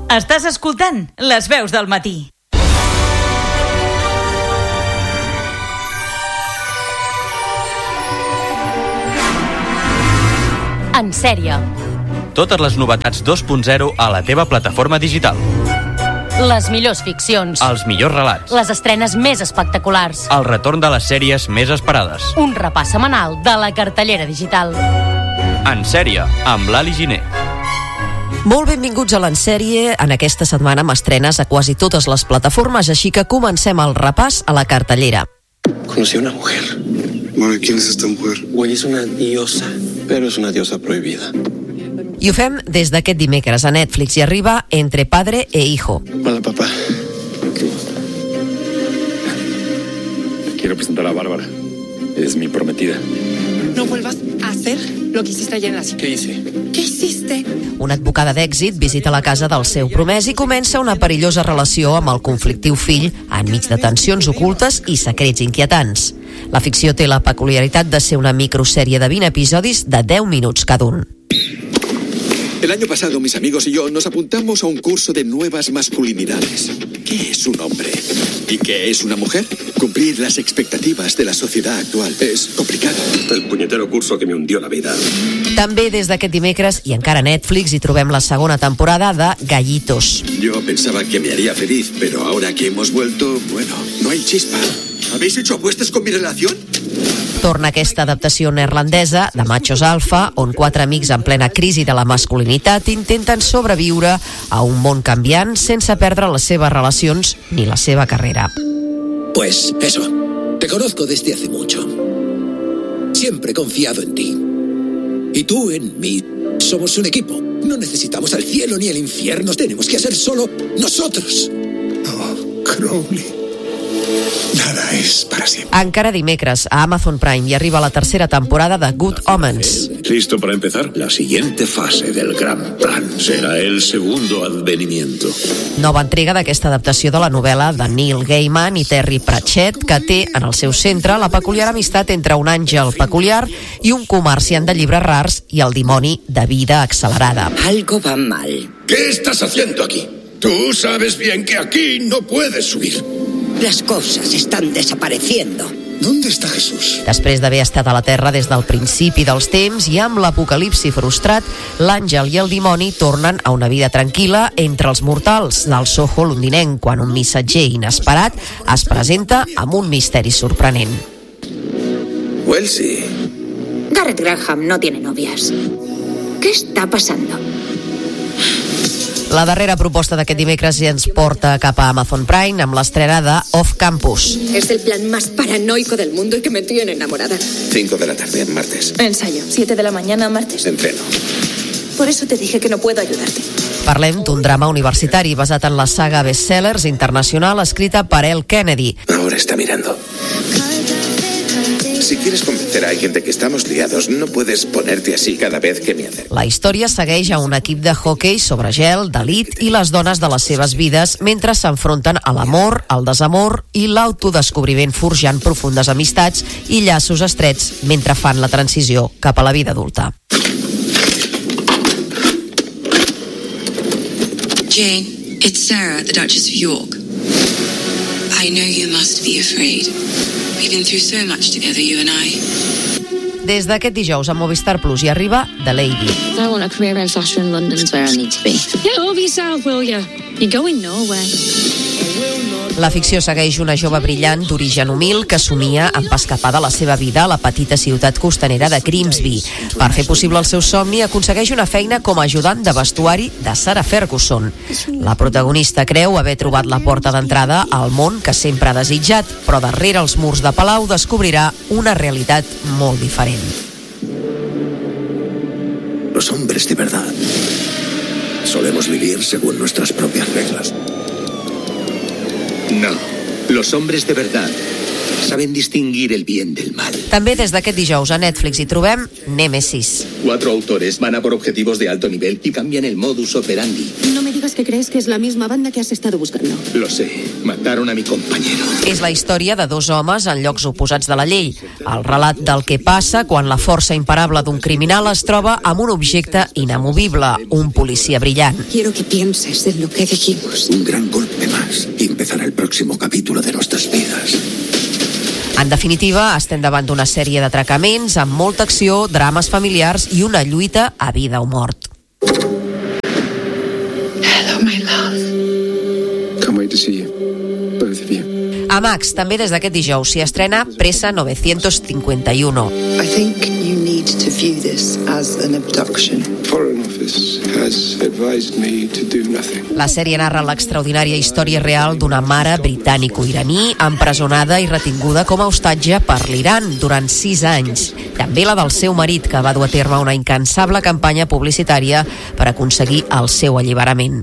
Estàs escoltant Les Veus del Matí. En sèrie. Totes les novetats 2.0 a la teva plataforma digital. Les millors ficcions. Els millors relats. Les estrenes més espectaculars. El retorn de les sèries més esperades. Un repàs setmanal de la cartellera digital. En sèrie, amb l'Ali Giner. Molt benvinguts a l'Ensèrie. En aquesta setmana amb estrenes a quasi totes les plataformes, així que comencem el repàs a la cartellera. Conocí a una mujer. Bueno, ¿quién es esta mujer? Hoy es una diosa, pero es una diosa prohibida. I ho fem des d'aquest dimecres a Netflix i arriba Entre padre e hijo. Hola, papá. Quiero presentar a Bárbara. Es mi prometida. No vuelvas a hacer lo que hiciste ayer en la cita. ¿Qué hice? ¿Qué hiciste? Una advocada d'èxit visita la casa del seu promès i comença una perillosa relació amb el conflictiu fill enmig de tensions ocultes i secrets inquietants. La ficció té la peculiaritat de ser una microsèrie de 20 episodis de 10 minuts cada un. El año pasado mis amigos y yo nos apuntamos a un curso de nuevas masculinidades. ¿Qué es un hombre? ¿Y qué es una mujer? Cumplir las expectativas de la sociedad actual es complicado. El puñetero curso que me hundió la vida. També des d'aquest dimecres i encara a Netflix hi trobem la segona temporada de Gallitos. Yo pensaba que me haría feliz, pero ahora que hemos vuelto, bueno, no hay chispa. ¿Habéis hecho apuestas con mi relación? Torna aquesta adaptació neerlandesa de Machos Alfa, on 4 amics en plena crisi de la masculinitat intenten sobreviure a un món canviant sense perdre les seves relacions ni la seva carrera. Pues eso, te conozco desde hace mucho. Siempre he confiado en ti. Y tú en mí. Somos un equipo. No necesitamos al cielo ni el infierno. Tenemos que ser solo nosotros. Oh, Crowley. Nada es para siempre. Encara dimecres a Amazon Prime hi arriba la tercera temporada de Good Omens. ¿Listo para empezar? La siguiente fase del gran plan será el segundo advenimiento. Nova entrega d'aquesta adaptació de la novel·la de Neil Gaiman i Terry Pratchett, que té en el seu centre la peculiar amistat entre un àngel peculiar i un comerciant de llibres rars i el dimoni de vida accelerada. Algo va mal. ¿Qué estás haciendo aquí? Tú sabes bien que aquí no puedes subir. Las cosas están desapareciendo. ¿Dónde está Jesús? Després d'haver estat a la Terra des del principi dels temps i amb l'apocalipsi frustrat, l'àngel i el dimoni tornen a una vida tranquil·la entre els mortals del Soho londinenc quan un missatger inesperat es presenta amb un misteri sorprenent. Wellesley. Garrett Graham no tiene novias. ¿Qué está pasando? La darrera proposta d'aquest dimecres ens porta cap a Amazon Prime amb l'estrena de Off Campus. Es el plan más paranoico del mundo y que me tiene enamorada. 5 de la tarde, martes. Ensayo. 7 de la mañana, martes. Entreno. Por eso te dije que no puedo ayudarte. Parlem d'un drama universitari basat en la saga Bestsellers internacional escrita per Elle Kennedy. Ahora está mirando. Si quieres convencer a alguien de que estamos liados, no puedes ponerte así cada vez que me acerco. La història segueix a un equip de hoquei sobre gel d'elit i les dones de les seves vides mentre s'enfronten a l'amor, el desamor i l'autodescobriment forjant profundes amistats i llaços estrets mentre fan la transició cap a la vida adulta. Jane, it's Sarah, the Duchess of York. I know you must be afraid. We've been through so much together, you and I. Des d'aquest dijous a Movistar Plus hi arriba The Lady. I want a career in fashion in London's where I need to be. Get over yourself, will you? You're going nowhere. La ficció segueix una jove brillant d'origen humil que somia en escapar de la seva vida a la petita ciutat costanera de Grimsby. Per fer possible el seu somni, aconsegueix una feina com a ajudant de vestuari de Sarah Ferguson. La protagonista creu haver trobat la porta d'entrada al món que sempre ha desitjat, però darrere els murs de palau descobrirà una realitat molt diferent. Los hombres de verdad solemos vivir según nuestras propias reglas. No, los hombres de verdad saben distinguir el bien del mal. També des d'aquest dijous a Netflix hi trobem Némesis. 4 autores van a por objetivos de alto nivel y cambian el modus operandi. No me digas que crees que es la misma banda que has estado buscando. Lo sé, mataron a mi compañero. És la història de 2 homes en llocs oposats de la llei. El relat del que passa quan la força imparable d'un criminal es troba amb un objecte inamovible, un policia brillant. Quiero que pienses en lo que dijimos. Un gran golpe más y empezará el próximo capítulo de nuestras vidas. En definitiva, estem davant d'una sèrie d'atracaments amb molta acció, drames familiars i una lluita a vida o mort. Hello, my love. Can't wait to see you. Both of you. A Max, també des d'aquest dijous, s'hi estrena Presa 951. I think you need to view this as an abduction. Foreign Office has advised me to do nothing. La sèrie narra l'extraordinària història real d'una mare britànico-iraní empresonada i retinguda com a hostatge per l'Iran durant 6 anys. També la del seu marit, que va dur a terme una incansable campanya publicitària per aconseguir el seu alliberament.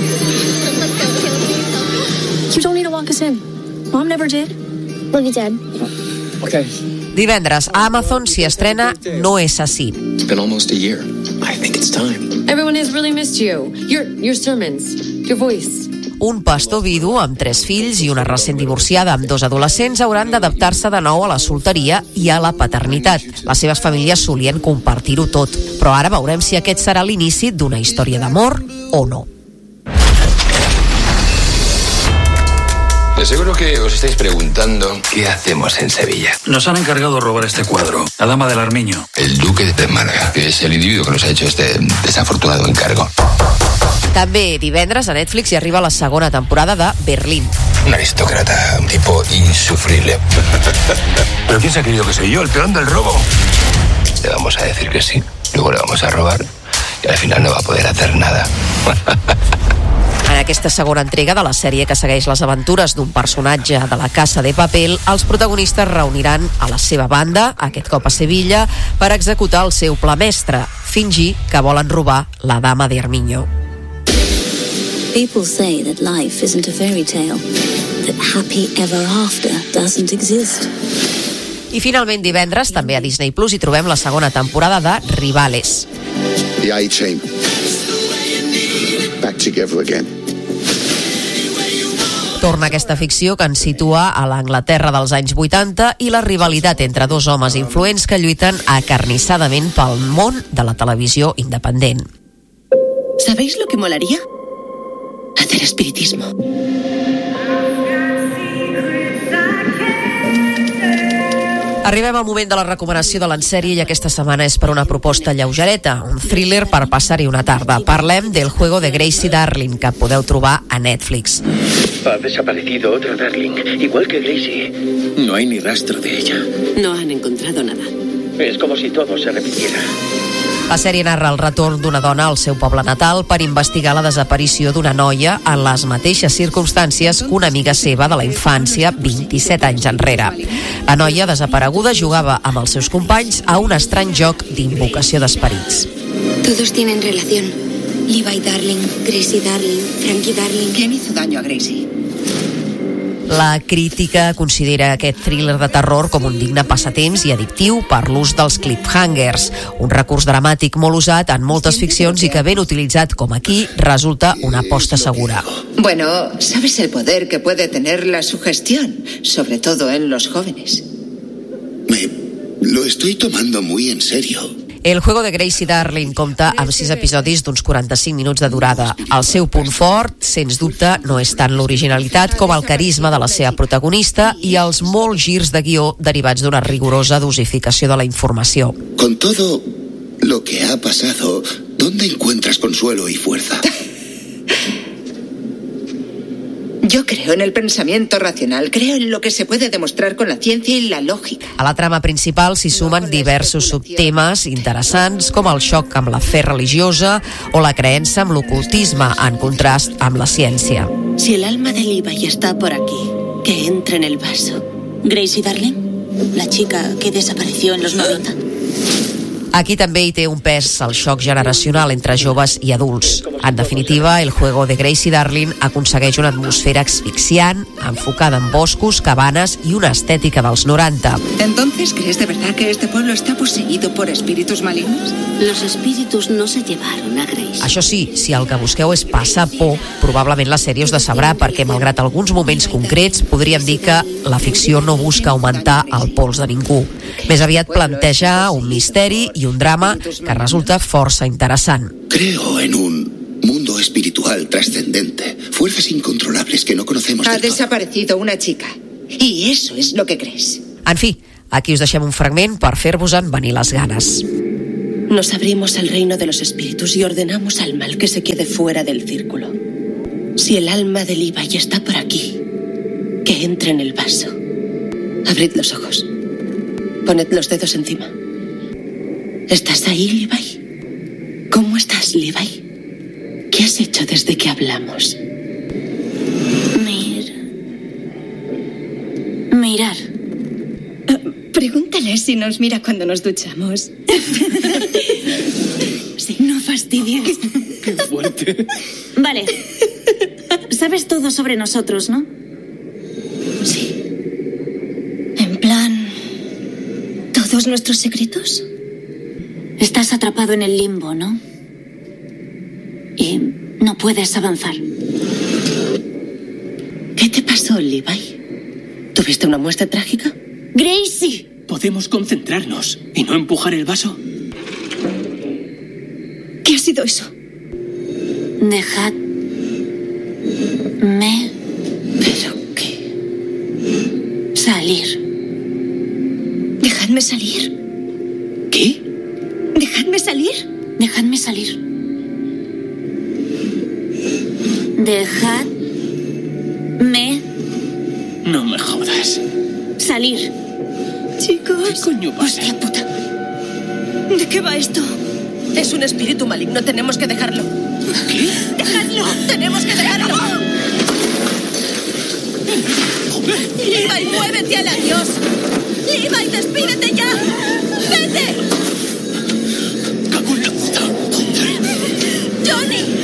You don't need to walk us in. Mom never did. Well, you did. Okay. Divendres a Amazon s'hi estrena No és així. It's been almost a year. I think it's time. Everyone has really missed you. Your sermons, your voice. Un pastor vidu amb 3 fills i una recent divorciada amb 2 adolescents hauran d'adaptar-se de nou a la solteria i a la paternitat. Les seves famílies solien compartir-ho tot, però ara veurem si aquest serà l'inici d'una història d'amor o no. De seguro que os estáis preguntando qué hacemos en Sevilla. Nos han encargado de robar este cuadro, la dama del Armiño. El duque de Málaga, que es el individuo que nos ha hecho este desafortunado encargo. També divendres a Netflix hi arriba la segona temporada de Berlín. Un aristócrata, un tipo insufrible. ¿Pero quién se ha creído que soy yo, el peón del robo? Le vamos a decir que sí, luego le vamos a robar y al final no va a poder hacer nada. En aquesta segona entrega de la sèrie que segueix les aventures d'un personatge de la Casa de Papel, els protagonistes reuniran a la seva banda, aquest cop a Sevilla, per executar el seu pla mestre, fingir que volen robar la dama de Armiño. People say that life isn't a fairy tale, that happy ever after doesn't exist. I finalment divendres, també a Disney Plus, hi trobem la segona temporada de Rivales. The A-Team. Back together again. Torna aquesta ficció que ens situa a l'Anglaterra dels anys 80 i la rivalitat entre 2 homes influents que lluiten acarnissadament pel món de la televisió independent. ¿Sabéis lo que molaría? Hacer espiritismo. Arribem al moment de la recomanació de l'ensèrie i aquesta setmana és per una proposta lleugereta, un thriller per passar-hi una tarda. Parlem del Juego de Gracie Darling, que podeu trobar a Netflix. Ha desaparecido otra Darling, igual que Gracie. No hay ni rastro de ella. No han encontrado nada. Es como si todo se repitiera. La sèrie narra el retorn d'una dona al seu poble natal per investigar la desaparició d'una noia en les mateixes circumstàncies que una amiga seva de la infància 27 anys enrere. La noia desapareguda jugava amb els seus companys a un estrany joc d'invocació d'esperits. Todos tienen relación. Levi Darling, Gracie Darling, Frankie Darling. ¿Quién hizo daño a Gracie? La crítica considera aquest thriller de terror com un digne passatemps i addictiu per l'ús dels cliffhangers, un recurs dramàtic molt usat en moltes ficcions i que ben utilitzat com aquí resulta una aposta segura. Bueno, ¿sabes el poder que puede tener la sugestión? Sobre todo en los jóvenes. Lo estoy tomando muy en serio. El Juego de Gracie Darling compta amb 6 episodis d'uns 45 minuts de durada. El seu punt fort, sens dubte, no és tant l'originalitat com el carisma de la seva protagonista i els molts girs de guió derivats d'una rigorosa dosificació de la informació. Con todo lo que ha pasado, ¿dónde encuentras consuelo y fuerza? Yo creo en el pensamiento racional, creo en lo que se puede demostrar con la ciencia y la lògica. A la trama principal s'hi sumen diversos subtemes interessants com el xoc amb la fe religiosa o la creença amb l'ocultisme, en contrast amb la ciència. Si el alma de Levi está por aquí, que entre en el vaso. Gracie Darling, la chica que desapareció en los 90. Aquí també hi té un pes el xoc generacional entre joves i adults. En definitiva, el juego de Gracie Darling aconsegueix una atmosfera asfixiant, enfocada en boscos, cabanes i una estètica dels 90. ¿Entonces crees de verdad que este pueblo está poseído por espíritus malignos? Los espíritus no se llevaron a Grace. Això sí, si el que busqueu és passar por, probablement la sèrie us decebrà perquè, malgrat alguns moments concrets, podríem dir que la ficció no busca augmentar el pols de ningú. Més aviat planteja un misteri i un drama que resulta força interessant. Creo en un mundo espiritual trascendente, fuerzas incontrolables que no conocemos del todo. Ha desaparecido una chica, y eso es lo que crees. En fi, aquí us deixem un fragment per fer-vos-en venir les ganes. Nos abrimos al reino de los espíritus y ordenamos al mal que se quede fuera del círculo. Si el alma de Levi está por aquí, que entre en el vaso. Abrid los ojos. Poned los dedos encima. ¿Estás ahí, Levi? ¿Cómo estás, Levi? ¿Qué has hecho desde que hablamos? Mirar. Pregúntale si nos mira cuando nos duchamos. Sí, no fastidies. ¡Qué fuerte! Vale. Sabes todo sobre nosotros, ¿no? Sí. En plan... ¿todos nuestros secretos? Estás atrapado en el limbo, ¿no? Y no puedes avanzar. ¿Qué te pasó, Levi? ¿Tuviste una muerte trágica? ¡Gracie! ¿Podemos concentrarnos y no empujar el vaso? ¿Qué ha sido eso? Dejadme... ¿Pero qué? Salir. ¿Dejadme salir? ¿Qué? ¿Dejadme salir? Dejadme salir. Dejadme... No me jodas. Salir. Chicos... ¿Qué coño pasa? ¡Hostia puta! ¿De qué va esto? Es un espíritu maligno, tenemos que dejarlo. ¿Qué? ¡Dejadlo! ¡Tenemos que dejarlo! ¡Levi, muévete al adiós! ¡Levi, despídete ya! ¡Vete! ¡Cago en la puta! ¡Johnny!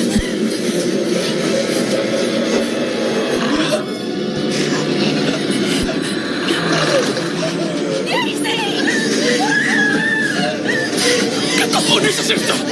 ¿Qué cojones es esto?